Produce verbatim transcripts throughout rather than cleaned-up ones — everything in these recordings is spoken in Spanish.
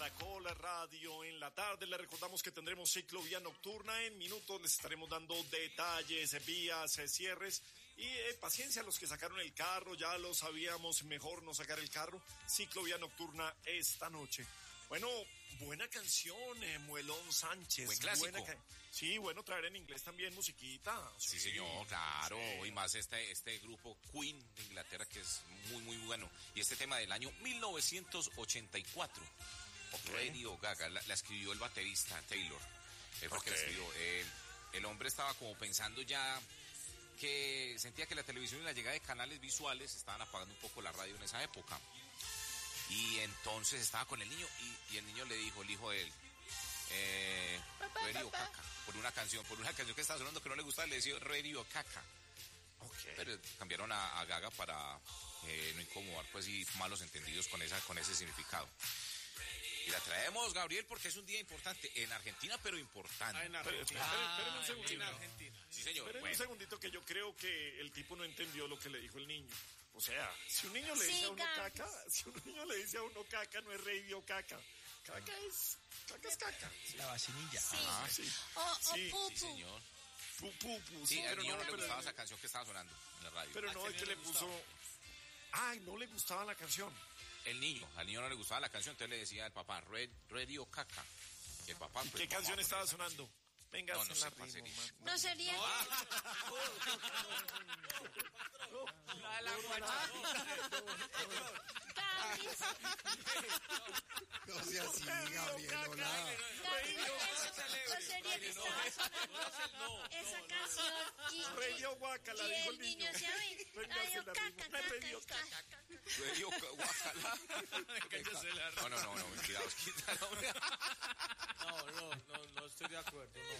Caracol Radio en la tarde. Les recordamos que tendremos ciclovía nocturna. En minutos les estaremos dando detalles, vías, cierres. Y eh, paciencia a los que sacaron el carro, ya lo sabíamos, mejor no sacar el carro. Ciclovía nocturna esta noche. Bueno, buena canción, eh, Muelón Sánchez. Buen clásico. Buena ca- sí, bueno, traer en inglés también musiquita. Sí, sí señor, claro. Sí. Y más este, este grupo Queen de Inglaterra que es muy, muy bueno. Y este tema del año mil novecientos ochenta y cuatro. Okay. Radio Gaga, la, la escribió el baterista Taylor. Él fue el que la escribió. Eh, el hombre estaba como pensando ya que sentía que la televisión y la llegada de canales visuales estaban apagando un poco la radio en esa época. Y entonces estaba con el niño y, y el niño le dijo, el hijo de él, eh, Radio Caca, por una canción, por una canción que estaba sonando que no le gustaba, le decía Radio Caca. Okay. Pero cambiaron a, a Gaga para eh, no incomodar pues y malos entendidos con esa con ese significado. Y la traemos, Gabriel, porque es un día importante en Argentina, pero importante. Ah, en Argentina. Esperen, esperen un segundito. En Argentina. Sí, señor. Esperen Bueno. un segundito que yo creo que el tipo no entendió lo que le dijo el niño. O sea, si un niño le dice Sí, a uno Gabs. caca, si un niño le dice a uno caca, no es radio caca. Caca es, caca es caca. La vacinilla. Sí. Ah, sí. O, o Sí, pupu. Sí, señor. Pu, pu, pu, Sí, al pero niño no, le pero- gustaba esa canción que estaba sonando en la radio. Pero ¿A no, quién es que le le gustaba? puso... Ay, no le gustaba la canción. El niño, al niño no le gustaba la canción, entonces le decía al papá, Red, Radio Caca. Y el papá, ¿Y pues, qué vamos canción a estaba poner esa sonando? Venga, No, se no la sé cuál ritmo, sería. man. No sería. La de la guachafita. Gabris. No sea así, Gabriel, hola. Gabris, no sería que estaba sonando esa canción y, Radio Guacala, y dijo el el niño. niño se oye Venga, radio se la caca, ritmo. caca, Radio caca. Radio Ca- Guacala. Cállese la No, no, no, no, mentira, os quita, no. No, no, no, no estoy de acuerdo, no.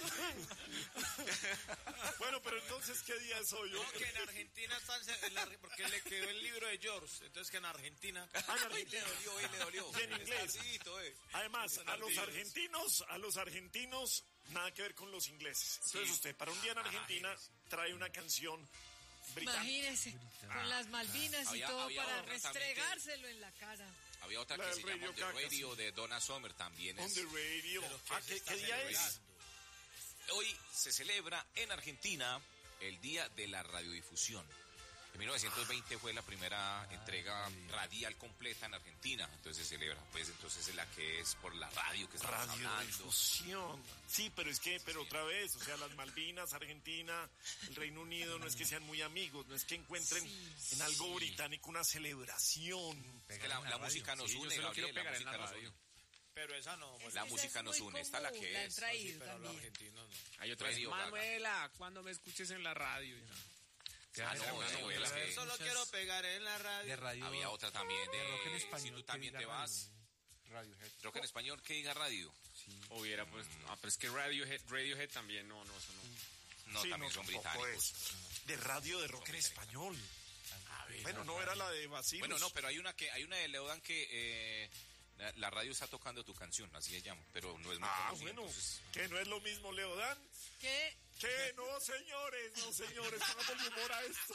Bueno, pero entonces, ¿qué día es hoy? No, que en Argentina están, en la- porque le quedó el libro de George, entonces que en Argentina. Ah, en Ay, le Argentina. dolió, eh, le dolió. Y en inglés. Tardito, eh. Además, Están a los ardidos. argentinos, a los argentinos, nada que ver con los ingleses. Entonces Sí. usted, para un día en Argentina, trae una canción británica. Imagínese, con las Malvinas Había- y todo había para otra también que- restregárselo en la cara. Había otra La que del se llama Radio On the Caca, Radio de Donna Summer, también On es. the radio. Pero ¿qué Ah, se ¿qué, está qué día es? celebrando? Hoy se celebra en Argentina el Día de la Radiodifusión. En mil novecientos veinte fue la primera entrega radial completa en Argentina, entonces se celebra, pues entonces es la que es por la radio que estamos hablando. Radiodifusión. Sí, pero es que, pero otra vez, o sea, las Malvinas, Argentina, el Reino Unido, no es que sean muy amigos, no es que encuentren Sí, en algo sí. británico una celebración. Es que la, la música nos Sí, yo une, solo Gabriel, quiero pegar la en la música nos radio. une. Pero esa no, Esa- La esa música es nos muy une, esta la común, que la es. han traído sí, pero los también. argentinos no. Hay otra vez, Radio Gaga. Manuela, cuando me escuches en la radio. Y no. Ah, no, Una sí, novela es que- de- Solo muchas- quiero pegar en la radio. de radio, Había otra también de, de rock en si español. tú que también diga te radio, vas, Radiohead. rock en español que diga radio. Hubiera pues, ah, pero es que Radiohead, Radiohead también, no, no, eso no. No, Sí, también son tampoco británicos. es. De radio de rock en español. Bueno, no era la de Basilus. Bueno, no, pero hay una que hay una de Leodan que eh, la, la radio está tocando tu canción, así se llama, pero no es muy Ah, conocida, bueno, entonces- que no es lo mismo, Leodán. ¿Qué? Que no, señores, no, señores, póngale humor a esto.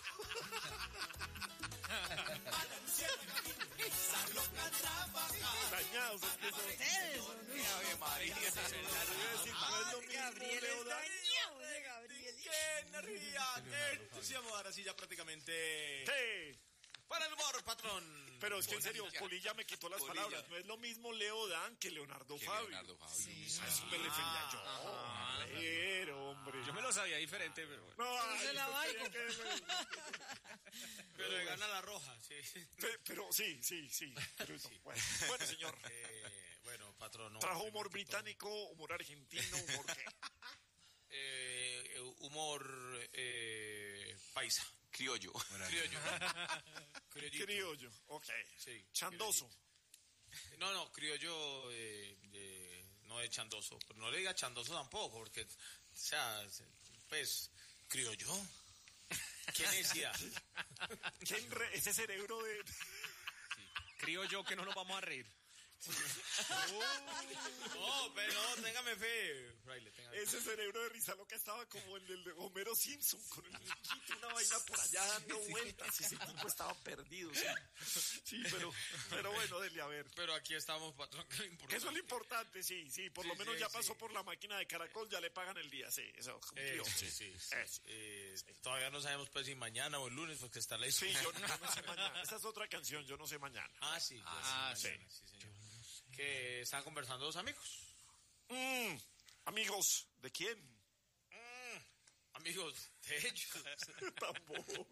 Dañados, es que son. Ustedes son Ave María. Iba a decir, no es lo mismo, Gabriel es Leodán. dañado de Gabriel. ¡Qué energía! ¡Qué entusiasmo! Ahora sí, ya prácticamente. Sí, Para el humor, patrón. pero es que en serio, Polilla. Polilla me quitó las Polilla. palabras. No es lo mismo Leodán que Leonardo Que Fabio. Leonardo Fabio. A eso me refería yo. A ver, hombre. Yo me lo sabía diferente, pero bueno. No, ay, se la yo valgo. quería que me- Pero le gana la roja, sí. Pe- Pero sí, sí, sí. Pero no, bueno. Bueno, señor. Eh, bueno, patrón. no, Trajo primero humor que todo, británico, humor argentino, humor qué. eh, humor eh, paisa. Criollo. Criollo. Criollito. Criollo, ok. Sí, Chandoso. No, no, criollo eh, de, no de chandoso. Pero no le diga chandoso tampoco, porque, o sea, pues, criollo. ¿Quién decía? ¿Quién re- ese cerebro de... Creo yo que no nos vamos a reír. No, pero no, téngame fe, fraile, téngame fe. Ese cerebro de risa loca estaba como el de Homero Simpson, con el muñequito, una vaina por allá dando vueltas. Ese tipo estaba perdido. Sí, sí pero, pero bueno, dele a ver. Pero aquí estamos, patrón, que lo importante. Eso es lo importante, sí, sí. Por Sí, lo menos sí, ya sí. pasó por la máquina de Caracol, ya le pagan el día, sí, eso cumplió. Eh, sí, sí, sí. Eso. Eh, todavía no sabemos pues si mañana o el lunes, porque está la Sí, yo, yo no sé mañana. Esa es otra canción, yo no sé mañana. Ah, sí. Ah, sí. Mañana, sí, señor. Que están conversando dos amigos. Mm, amigos, ¿de quién? Mm, amigos de ellos. Tampoco.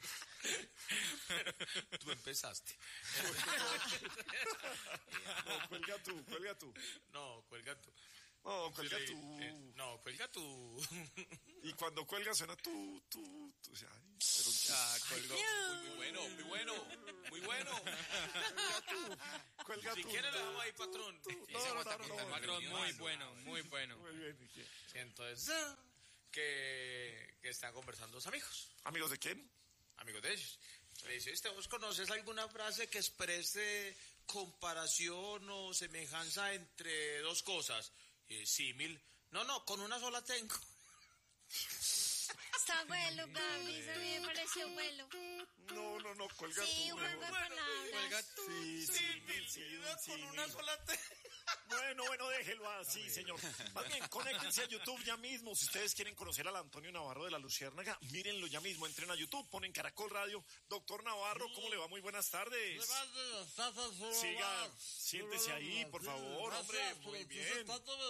Tú empezaste. No, cuelga tú, cuelga tú. No, cuelga tú. No, cuelga Sí, tú. eh, no, cuelga tú. Y cuando cuelga suena tú, tú, tú. O sea, ay, pero Ah, colgó. Muy, muy bueno, muy bueno, muy bueno. cuelga Si tú. quiere le damos ahí, patrón. tú. Y No, se no, aguanta no, con no, tal no. Patrón, reunión. muy bueno, muy bueno. Muy bien, ¿y qué? Sí, entonces, que, que están conversando dos amigos. ¿Amigos de quién? Amigos de ellos. Le dice, ¿usted vos conoces alguna frase que exprese comparación o semejanza entre dos cosas? Y símil. No, no, con una sola tengo. Está bueno, Gaby, a mí me pareció bueno. No, no, no, cuelga Sí, tú. un juego de mejor. palabras. Sí, sí, mil, sí, un sí, con una mil. sola tengo. Bueno, bueno, déjelo así, señor. Más bien, conéctense a YouTube ya mismo. Si ustedes quieren conocer al Antonio Navarro de la Luciérnaga, mírenlo ya mismo. Entren a YouTube, ponen Caracol Radio. Doctor Navarro, ¿cómo le va? Muy buenas tardes. Siga, siéntese ahí, por favor, hombre. Muy bien.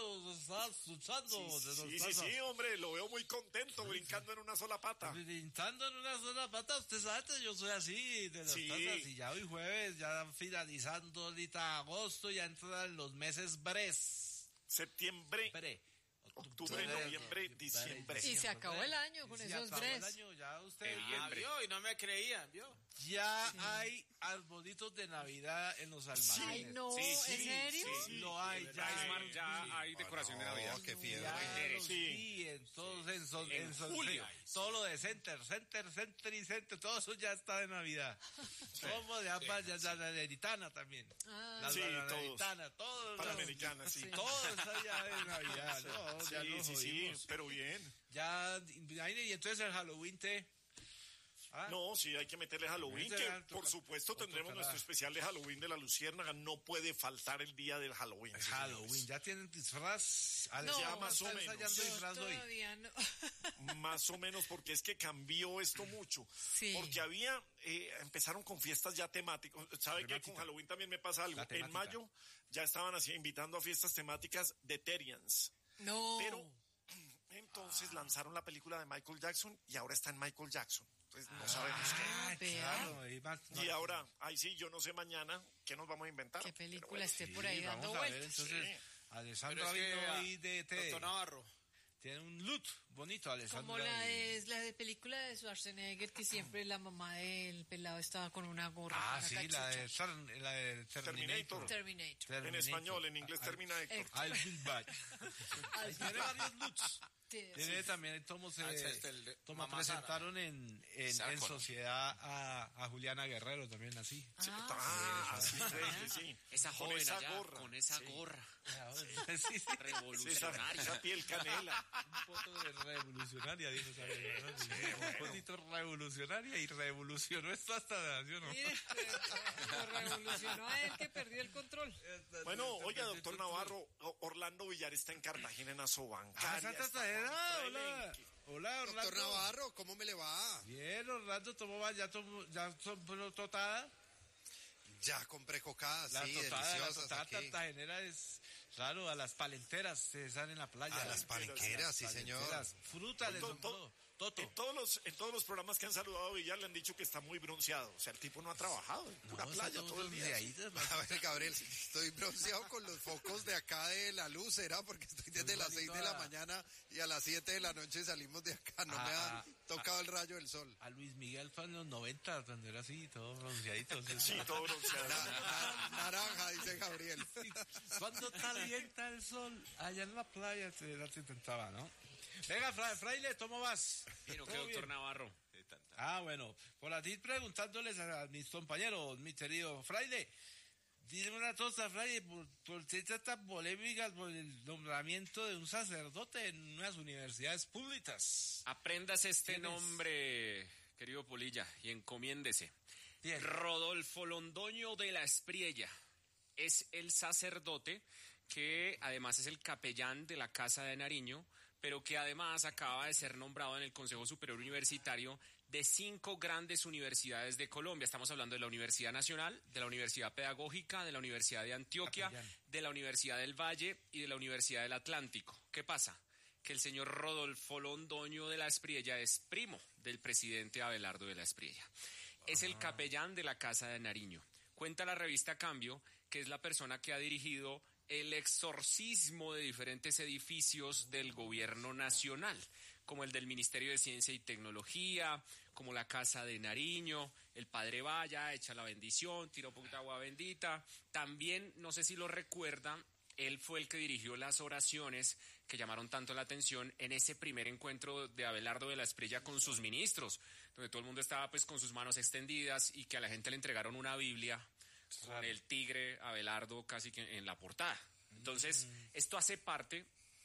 Sí, sí, sí, hombre, lo veo muy contento, brincando en una sola pata. Brincando en una sola pata, usted sabe que yo soy así, de las Sí. patas, y ya hoy jueves, ya finalizando ahorita agosto, ya entran los meses bres. Septiembre, Bre. octubre, noviembre, diciembre. Y se acabó el año con Y se esos acabó el bres. año, ya usted, Qué bien. Ah, vio, y no me creían, vio. ya hay arbolitos de Navidad en los almacenes. Ay, no, Sí, ¿en sí, serio? sí. Lo hay, ya Ya, hay. hay- ya hay decoración de Navidad. qué fiebre. Ya los Sí. vi en todos, en, son- En en son- julio. sí, todo lo de Center, Center, Center y Center, todo eso ya está de Navidad. Como de ambas, ya la Napolitana también. Ah. La Sí, Napolitana, todo. Panamericana, sí. Todo está ya de Navidad, no, ya Sí, nos sí, sí, jodimos. pero bien. Ya, y entonces el Halloween te... Ah, No, sí, hay que meterle Halloween, Ese que era por toca- supuesto otro tendremos canal. nuestro especial de Halloween de la Luciérnaga. No puede faltar el día del Halloween. sí, Halloween, señores. ¿ya tienen disfraz? Alex, No, ¿ya más o están menos. ensayando Yo disfraz hoy? todavía no. Más o menos, porque es que cambió esto mucho. Sí. Porque había, eh, empezaron con fiestas ya temáticas. ¿Sabe qué? Con Halloween también me pasa algo. La En temática. mayo ya estaban así invitando a fiestas temáticas de Terians. No. Pero entonces lanzaron la película de Michael Jackson y ahora está en Michael Jackson. Entonces no sabemos qué. Ah, Vea. claro, y más- Y ahora, ahí sí, yo no sé mañana qué nos vamos a inventar. Qué Pero película bueno, esté Sí, por ahí vamos dando a ver, vueltas. entonces, Sí. Alessandra Pero es que, vino ah, hoy de té. Doctor Navarro. Tiene un look bonito, Alessandra. Como la y- de, la de película de Schwarzenegger, que siempre la mamá del pelado estaba con una gorra. Ah, con sí, una la cachucha. de, Ter- la de Terminator. Terminator. Terminator. En español, en inglés termina Héctor. I'll be back. Ahí tiene varios looks. Sí, Tiene también, como se Ah, ese es el de como Mamá Sara. presentaron en, en, Sarah en Connor. sociedad a, a Juliana Guerrero también así. Sí, ah, sí, sí, sí. Esa Con joven esa allá, gorra. con esa Sí. gorra Sí, sí. Sí, esa, revolucionaria. esa piel canela. Un poco de revolucionaria, dijo esa vieja, ¿no? Sí, un poquito revolucionaria y revolucionó esto hasta, ¿sí o no? Mire, lo revolucionó a él que perdió el control. Bueno, oiga, doctor Navarro, O- Orlando Villar está en Cartagena, en Ah, Asobancaria. Santa está Tajera, con hola. Elenque. Hola, Orlando. Doctor Navarro, ¿cómo me le va? Bien, Orlando, ¿cómo va? ¿Ya, tomó, ya tomó totada? Ya compré cocadas, La sí, totada, la deliciosas totada aquí. cartagenera es, claro, a las palenteras se salen en la playa. A las palenqueras, sí, señor. Palenqueras, fruta, les To- son to- todo. Toto. En todos, los, en todos los programas que han saludado a Villar le han dicho que está muy bronceado. O sea, el tipo no ha trabajado. En pura No, playa está todo el día. bronceadito, ¿no? A ver, Gabriel, estoy bronceado con los focos de acá de la luz, ¿será? Porque estoy desde Muy las seis bonito de la a- mañana y a las siete de la noche salimos de acá. No Ah, me ah, ha tocado el rayo del sol. A Luis Miguel fue en los noventa, cuando era así, todo bronceadito. Sí, todo bronceado. Na- na- naranja, dice Gabriel. Cuando calienta el sol, allá en la playa se se intentaba, ¿no? Venga, fra- fraile, ¿cómo vas? Bien, ¿o qué, ¿Todo doctor bien? Navarro? Ah, bueno, por aquí preguntándoles a mis compañeros, mi querido fraile, Dime una cosa, Fraile, ¿por, por qué estas polémicas por el nombramiento de un sacerdote en unas universidades públicas? Aprendas este ¿Quién es? nombre, querido Polilla, y encomiéndese. Bien. Rodolfo Londoño de la Espriella es el sacerdote que además es el capellán de la Casa de Nariño, pero que además acaba de ser nombrado en el Consejo Superior Universitario de cinco grandes universidades de Colombia. Estamos hablando de la Universidad Nacional, de la Universidad Pedagógica, de la Universidad de Antioquia, Capellán. de la Universidad del Valle y de la Universidad del Atlántico. ¿Qué pasa? Que el señor Rodolfo Londoño de la Espriella es primo del presidente Abelardo de la Espriella. Es el capellán de la Casa de Nariño. Cuenta la revista Cambio que es la persona que ha dirigido el exorcismo de diferentes edificios del gobierno nacional, como el del Ministerio de Ciencia y Tecnología, como la Casa de Nariño, el Padre Vaya, echa la bendición, tira un poquito de agua bendita. También, no sé si lo recuerdan, él fue el que dirigió las oraciones que llamaron tanto la atención en ese primer encuentro de Abelardo de la Espriella con sus ministros, donde todo el mundo estaba pues con sus manos extendidas y que a la gente le entregaron una Biblia con el tigre Abelardo casi que en la portada. Entonces, esto hace parte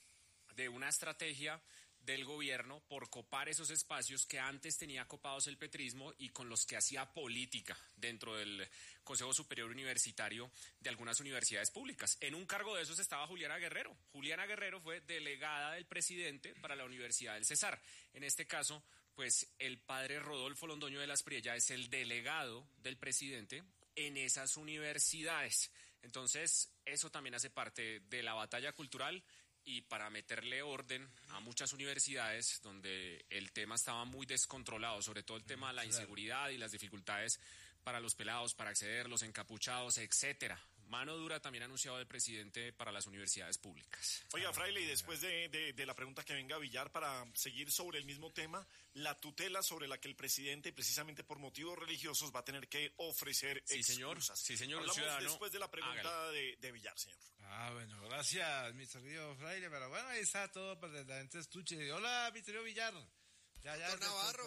de una estrategia del gobierno por copar esos espacios que antes tenía copados el petrismo y con los que hacía política dentro del Consejo Superior Universitario de algunas universidades públicas. En un cargo de esos estaba Juliana Guerrero. Juliana Guerrero fue delegada del presidente para la Universidad del Cesar. En este caso, pues el padre Rodolfo Londoño de la Espriella es el delegado del presidente en esas universidades. Entonces, eso también hace parte de la batalla cultural y para meterle orden a muchas universidades donde el tema estaba muy descontrolado, sobre todo el tema de la inseguridad y las dificultades para los pelados, para acceder, los encapuchados, etcétera. Mano dura también ha anunciado el presidente para las universidades públicas. Oiga, Fraile, y después de, de, de la pregunta que venga Villar para seguir sobre el mismo tema, la tutela sobre la que el presidente, precisamente por motivos religiosos, va a tener que ofrecer Sí, señor. excusas. Sí, señor, Hablamos ciudadano. después de la pregunta de, de Villar, señor. Ah, bueno, gracias, mi querido Fraile, pero bueno, ahí está todo perfectamente estuche. Hola, mi querido Villar. Ya, ya, Doctor Navarro.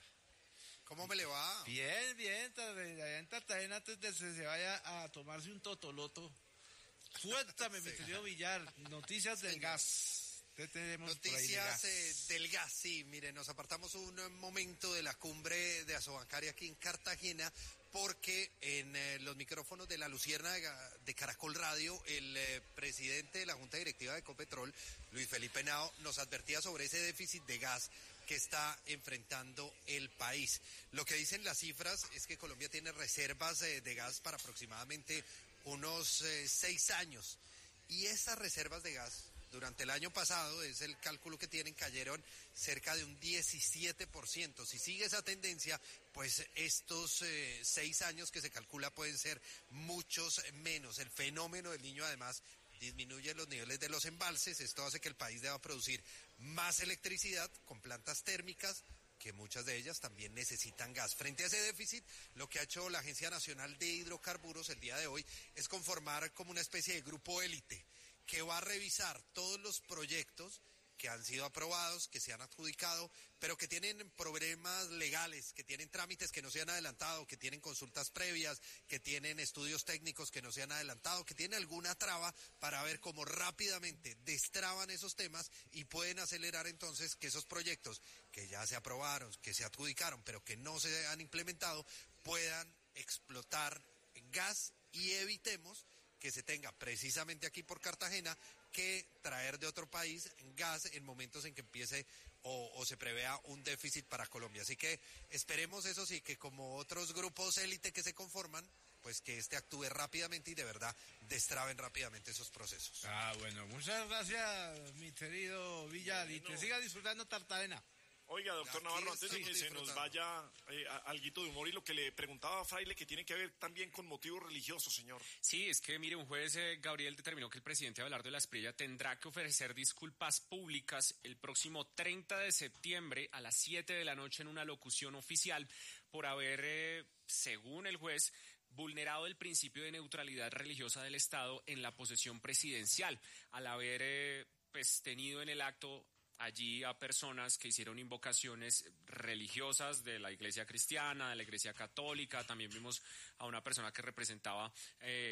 ¿Cómo me le va? Bien, bien, allá en Cartagena antes de que se vaya a tomarse un totoloto. Cuéntame, mi querido Villar, noticias del gas. ¿Qué tenemos por ahí de Noticias gas? eh, del gas, sí, miren, nos apartamos un momento de la cumbre de Asobancaria aquí en Cartagena porque en eh, los micrófonos de la Luciérnaga de Caracol Radio, el eh, presidente de la Junta Directiva de Ecopetrol, Luis Felipe Henao, nos advertía sobre ese déficit de gas que está enfrentando el país. Lo que dicen las cifras es que Colombia tiene reservas eh, de gas para aproximadamente unos eh, seis años. Y estas reservas de gas, durante el año pasado, es el cálculo que tienen, cayeron cerca de un diecisiete por ciento. Si sigue esa tendencia, pues estos eh, seis años que se calcula pueden ser muchos menos. El fenómeno del Niño, además, disminuye los niveles de los embalses. Esto hace que el país deba producir más electricidad con plantas térmicas, que muchas de ellas también necesitan gas. Frente a ese déficit, lo que ha hecho la Agencia Nacional de Hidrocarburos el día de hoy es conformar como una especie de grupo élite que va a revisar todos los proyectos que han sido aprobados, que se han adjudicado, pero que tienen problemas legales, que tienen trámites que no se han adelantado, que tienen consultas previas, que tienen estudios técnicos que no se han adelantado, que tienen alguna traba para ver cómo rápidamente destraban esos temas y pueden acelerar entonces que esos proyectos que ya se aprobaron, que se adjudicaron, pero que no se han implementado, puedan explotar gas y evitemos que se tenga precisamente aquí por Cartagena que traer de otro país gas en momentos en que empiece o, o se prevea un déficit para Colombia. Así que esperemos, eso sí, que como otros grupos élite que se conforman, pues que este actúe rápidamente y de verdad destraben rápidamente esos procesos. Ah, bueno, muchas gracias, mi querido Villar, y que siga disfrutando Cartagena. Oiga, doctor Aquí Navarro, antes de estamos que se nos disfrutando. vaya eh, a- alguito de humor y lo que le preguntaba a Fraile, que tiene que ver también con motivos religiosos, señor. Sí, es que mire, un juez, eh, Gabriel, determinó que el presidente Abelardo de la Espriella tendrá que ofrecer disculpas públicas el próximo treinta de septiembre a las siete de la noche en una locución oficial por haber, eh, según el juez, vulnerado el principio de neutralidad religiosa del Estado en la posesión presidencial, al haber eh, pues, tenido en el acto allí a personas que hicieron invocaciones religiosas de la iglesia cristiana, de la iglesia católica. También vimos a una persona que representaba eh, pues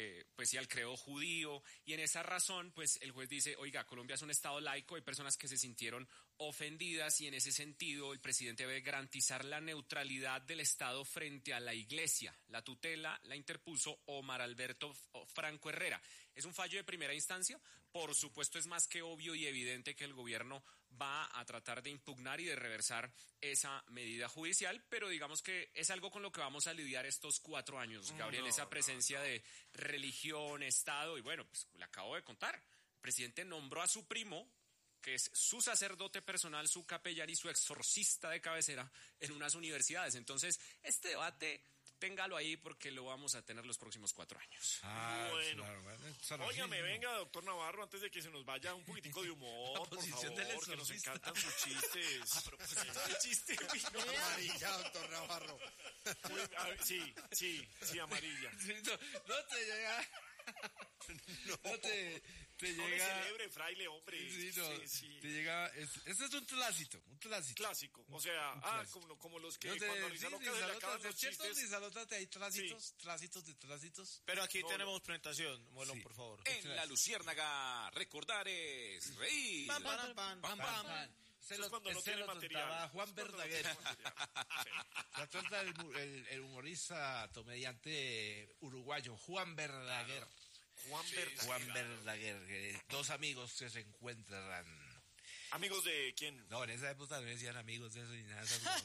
pues sí, al credo judío, y en esa razón, pues el juez dice, oiga, Colombia es un estado laico, hay personas que se sintieron ofendidas, y en ese sentido el presidente debe garantizar la neutralidad del Estado frente a la Iglesia. La tutela la interpuso Omar Alberto Franco Herrera. Es un fallo de primera instancia, por supuesto es más que obvio y evidente que el gobierno va a tratar de impugnar y de reversar esa medida judicial, pero digamos que es algo con lo que vamos a lidiar estos cuatro años, Gabriel, no, esa presencia no, no. de religión, Estado, y bueno, pues le acabo de contar, el presidente nombró a su primo, que es su sacerdote personal, su capellán y su exorcista de cabecera en unas universidades. Entonces, este debate, téngalo ahí porque lo vamos a tener los próximos cuatro años. Ah, bueno. Claro, óigame, venga, doctor Navarro, antes de que se nos vaya un poquitico de humor, por favor, que nos encantan sus chistes. A propósito de chiste, amarilla, doctor Navarro. Muy, a ver, sí, sí, sí, amarilla. Sí, no, no te llega... No, no te, te no llega. No celebre, fraile, hombre. Sí, no, sí, sí. Te llega. Este es, es un clásico, un clásico. Clásico, o sea, ah, como, como los que no te, cuando sí, Loca se le acaban los chistes. Salótate, hay trásitos, sí. trásitos de trásitos. Pero aquí no, tenemos no. presentación, Molón, sí. por favor. En La Luciérnaga, recordar es reír. Pam, pam, pam, pam, pam. pam. Se lo, cuando no tiene material. Juan Verdaguer. La trata el, el, el humorista comediante uruguayo Juan Verdaguer. Juan sí, Verdaguer. Juan Verdaguer, que dos amigos que se encuentran. ¿Amigos de quién? No, en esa época no decían amigos de eso ni nada.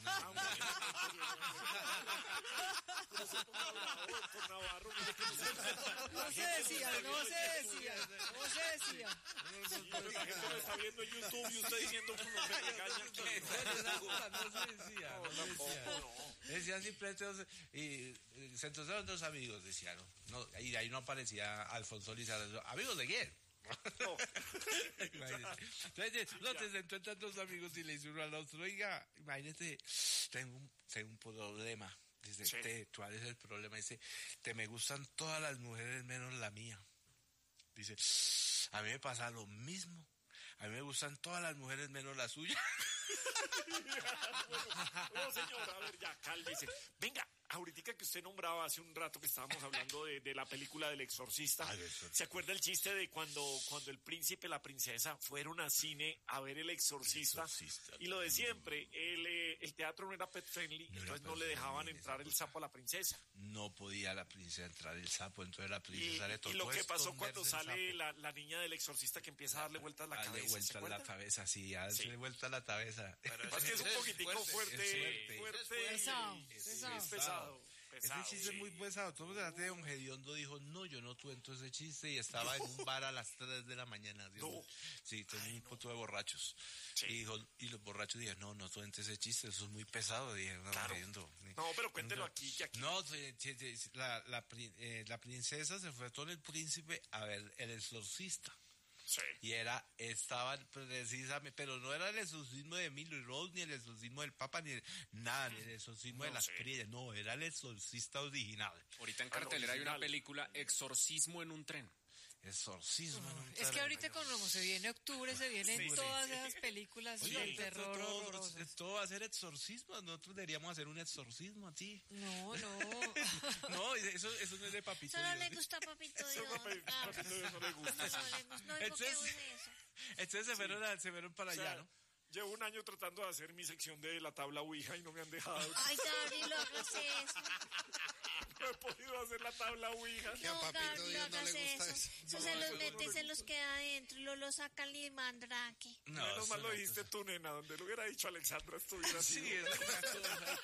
No se decía, no se decía, no se decía. Pero la gente lo está viendo en YouTube y usted diciendo que no se regaña. No se decía, no se decía. Decían simplemente, y se entonces dos amigos, decían, no, y ahí no aparecía Alfonso Lizardo. ¿Amigos de quién? No. Entonces, no te encuentran dos amigos y le dice uno al otro, oiga, imagínate, tengo un, tengo un problema. Dice, sí. te, ¿cuál es el problema? Dice, te me gustan todas las mujeres menos la mía. Dice, a mí me pasa lo mismo. A mí me gustan todas las mujeres menos la suya. No, señor, a ver, ya, cálmese. Venga, ahorita que usted nombraba hace un rato que estábamos hablando de, de la película del Exorcista, Ay, eso. ¿se acuerda el chiste de cuando, cuando el príncipe y la princesa fueron a cine a ver el Exorcista? El Exorcista. Y lo de siempre, el, eh, el teatro no era pet friendly, no entonces pet no le dejaban friendly, entrar el sapo a la princesa. No podía la princesa entrar el sapo, entonces la princesa Y, le tocó y lo que pasó cuando esconderse sale el la, la niña del Exorcista que empieza a darle vueltas a la Darle cabeza. vuelta a la cabeza, sí, a darle Sí. vuelta a la cabeza. Pero Es que es un poquitico fuerte, fuerte, fuerte, fuerte. y- Pesado, y- pesado. es pesado. pesado, Ese chiste sí. es muy pesado. Todos delante de un hediondo dijo, no, yo no cuento ese chiste, y estaba en un bar a las tres de la mañana. Dijo, No. sí, tenía un poco de borrachos. Sí. Y, dijo, y los borrachos dijeron, no, no cuente ese chiste, eso es muy pesado. Dije, no, Claro. hediondo. No, pero cuéntelo aquí, que aquí. No, sí, sí, sí, la, la, pri- eh, la princesa se fue con el príncipe a ver El Exorcista. Sí. Y era, estaban precisamente, pero no era el exorcismo de Emilio Rose, ni el exorcismo del Papa, ni el- nada, ni el exorcismo de No las sé. crías, no, era el exorcista original. Ahorita en Al cartelera hay una original. película, Exorcismo en un tren. Exorcismo. en un Es que terreno. ahorita como se viene octubre, se vienen Sí. todas esas películas Oye, de ahorita terror todo, horrorosas. todo va a ser exorcismo, nosotros deberíamos hacer un exorcismo a ti. No, no. No, eso, eso no es de papito. Solo Dios. le gusta Papito Eso Dios. no me- Ah, Papito Dios no le gusta. no le gusta. No, Entonces- ¿por qué huele eso? Entonces se fueron, a- se fueron para O sea, allá, ¿no? llevo un año tratando de hacer mi sección de la tabla Ouija y no me han dejado. Ay, Gabriel, no hagas eso. No he podido hacer la tabla Ouija. Que a No, Papito Gabriel, no Dios no hagas le gusta eso. eso. Eso No, se eso los no mete le y se los queda adentro y lo, lo saca el mandrake. No, Menos eso mal lo no- dijiste tú, nena. Donde lo hubiera dicho Alexandra estuviera así. Sí, es una cosa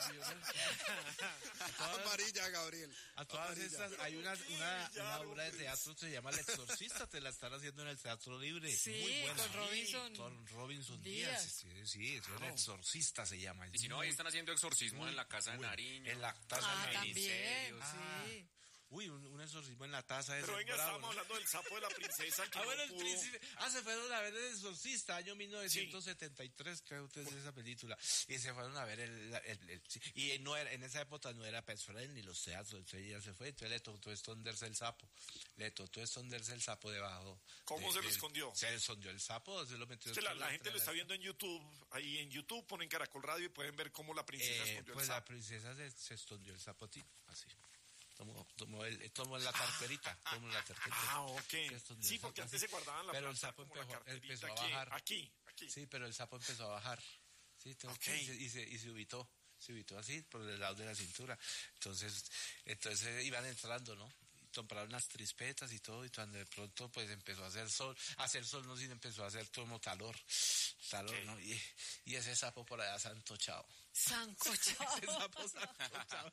parecida. Amarilla, Gabriel. A todas Amarilla. estas, hay una, una, Ya, una obra de hombre. teatro que se llama El Exorcista, te la están haciendo en el Teatro Libre. Sí, muy buena. con Robinson Con Robinson Díaz. Díaz. Sí, sí, es El Exorcista se llama. Y si no, ahí están haciendo exorcismo en la casa de Uy, Nariño. en la taza Ah, de también, Ministerios. sí. Uy, un, un exorcismo en la taza de Pero ese venga, bravo, estábamos ¿no? hablando del sapo de la princesa que Ah, no bueno, el pudo. príncipe. Ah, se fueron a ver El Exorcista, año mil novecientos setenta y tres, creo que es esa película. Y se fueron a ver el. el- el- sí, y no era, en esa época no era personal ni los teatros, entonces ella se fue, entonces le tocó esconderse el sapo. Le tocó esconderse el sapo debajo. ¿Cómo de- se lo del- escondió? Se le escondió el sapo, se lo metió. Es que la, entre la gente entre lo está las- viendo en YouTube. Ahí en YouTube ponen Caracol Radio y pueden ver cómo la princesa Eh, escondió pues el la sapo. princesa se, se escondió el sapo, ti- así. tomó, tomó, el, tomó la carterita, tomó la carterita. Ah, ok. Sí, porque antes se guardaban la Pero plata, el sapo como la empezó, carterita empezó a aquí, bajar. Aquí, aquí. Sí, pero el sapo empezó a bajar. Sí, entonces, Ok. y, se, y se ubicó, se ubicó así, por el lado de la cintura. Entonces, entonces iban entrando, ¿no? Compraron las trispetas y todo, y cuando de pronto pues empezó a hacer sol, a hacer sol no, sino empezó a hacer como calor, calor, Okay. ¿no? Y, y ese sapo por allá sancochado. Sancochado. Ese sapo sancochado.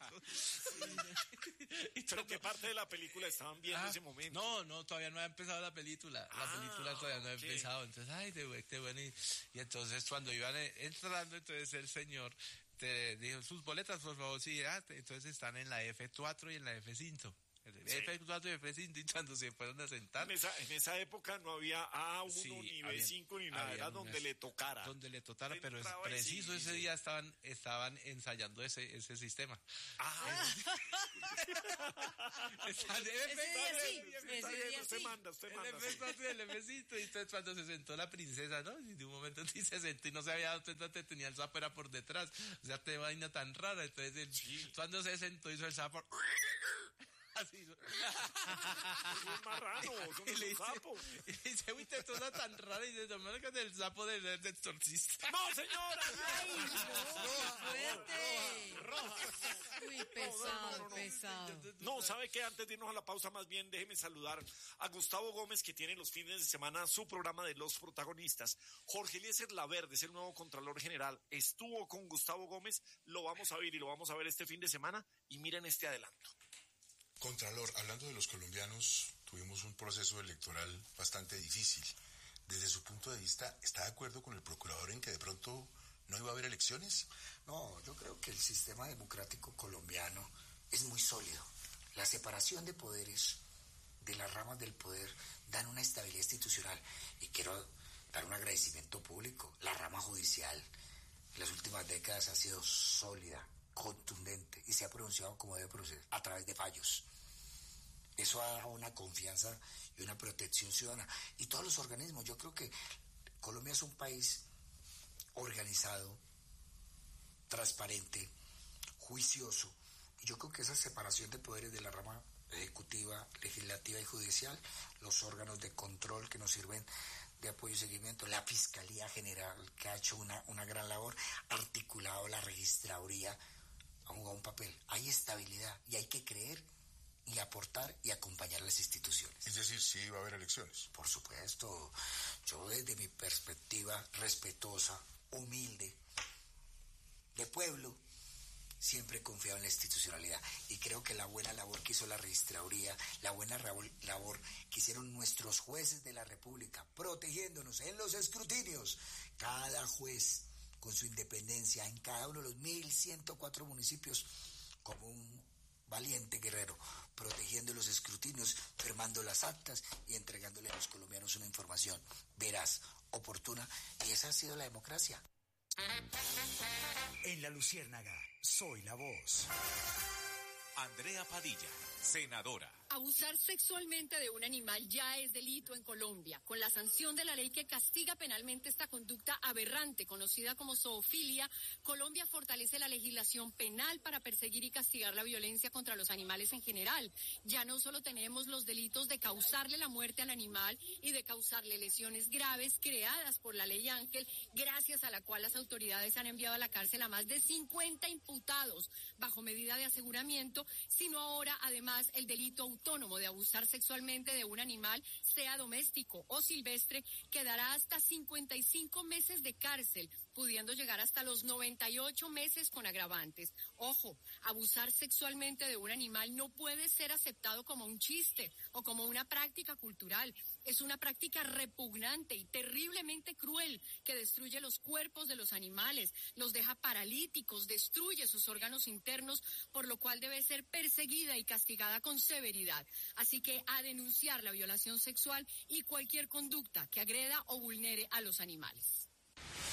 ¿Pero qué parte de la película estaban viendo en Ah, ese momento? No, no, todavía no ha empezado la película. La Ah, película todavía no ha ok. empezado. Entonces, ay, de buen- de bueno. Y, y entonces cuando iban eh, entrando, entonces el señor te dijo, sus boletas, por favor, sí, ah, te- entonces están en la F cuatro y en la F cinco. Sí. F cuatro y F cinco, y cuando se fueron a sentar, En esa, en esa época no había A uno, Sí, ni había- B cinco, ni nada. había Era unas- donde le tocara. donde le tocara, pero es Entraba y preciso sí, ese sí. día estaban, estaban ensayando ese, ese sistema. Ah, Estaban de Ese día sí, está ese bien, día usted sí. manda, usted El manda. F cuatro y el F cinco, y entonces cuando se sentó la princesa, ¿no? Y de un momento sí se sentó y no se había dado cuenta que tenía el sapo era por detrás. O sea, te vaina tan rara. Entonces, el- cuando se sentó hizo el sapo. Así hizo. Es un marrano, eso no Y es le un dice, sapo. y dice, uy, te toda tan rara. Y dice, tomando que del sapo del, del exorcista. ¡No, señora! Ay, no, fuerte. Uy, pesado, no, no, no. pesado. No, ¿sabe qué? Antes de irnos a la pausa, más bien déjeme saludar a Gustavo Gómez, que tiene los fines de semana su programa de Los Protagonistas. Jorge Eliezer Laverde es el nuevo Contralor General. Estuvo con Gustavo Gómez, lo vamos a ver y lo vamos a ver este fin de semana. Y miren este adelanto. Contralor, hablando de los colombianos, tuvimos un proceso electoral bastante difícil. Desde su punto de vista, ¿está de acuerdo con el procurador en que de pronto no iba a haber elecciones? No, yo creo que el sistema democrático colombiano es muy sólido. La separación de poderes, de las ramas del poder, dan una estabilidad institucional. Y quiero dar un agradecimiento público. La rama judicial en las últimas décadas ha sido sólida, contundente, y se ha pronunciado como debe proceder, a través de fallos. Eso ha dado una confianza y una protección ciudadana. Y todos los organismos, yo creo que Colombia es un país organizado, transparente, juicioso. Y yo creo que esa separación de poderes de la rama ejecutiva, legislativa y judicial, los órganos de control que nos sirven de apoyo y seguimiento, la Fiscalía General, que ha hecho una, una gran labor, articulado la registraduría, ha jugado un papel. Hay estabilidad y hay que creer y aportar y acompañar a las instituciones. Es decir, sí iba a haber elecciones. Por supuesto, yo desde mi perspectiva respetuosa, humilde, de pueblo, siempre he confiado en la institucionalidad y creo que la buena labor que hizo la registraduría, la buena labor que hicieron nuestros jueces de la República, protegiéndonos en los escrutinios, cada juez con su independencia en cada uno de los mil ciento cuatro municipios, como un valiente guerrero, protegiendo los escrutinios, firmando las actas y entregándole a los colombianos una información veraz, oportuna, y esa ha sido la democracia. En La Luciérnaga, soy la voz. Andrea Padilla, senadora. Abusar sexualmente de un animal ya es delito en Colombia, con la sanción de la ley que castiga penalmente esta conducta aberrante, conocida como zoofilia. Colombia fortalece la legislación penal para perseguir y castigar la violencia contra los animales en general. Ya no solo tenemos los delitos de causarle la muerte al animal y de causarle lesiones graves creadas por la ley Ángel, gracias a la cual las autoridades han enviado a la cárcel a más de cincuenta imputados bajo medida de aseguramiento, sino ahora además el delito autónomo de abusar sexualmente de un animal, sea doméstico o silvestre, que dará hasta cincuenta y cinco meses de cárcel, pudiendo llegar hasta los noventa y ocho meses con agravantes. Ojo, abusar sexualmente de un animal no puede ser aceptado como un chiste o como una práctica cultural. Es una práctica repugnante y terriblemente cruel que destruye los cuerpos de los animales, los deja paralíticos, destruye sus órganos internos, por lo cual debe ser perseguida y castigada con severidad. Así que a denunciar la violación sexual y cualquier conducta que agreda o vulnere a los animales.